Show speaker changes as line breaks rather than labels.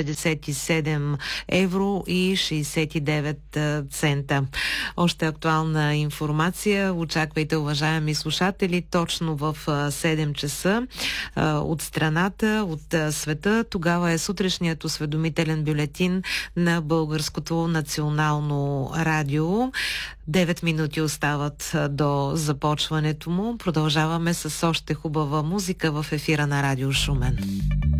57 евро и 69 цента. Още актуална информация очаквайте, уважаеми слушатели, точно в 7 часа от страната, от света. Тогава е сутрешният осведомителен бюлетин на Българското национално радио. 9 минути остават до започването му. Продължаваме с още хубава музика в ефира на Радио Шумен.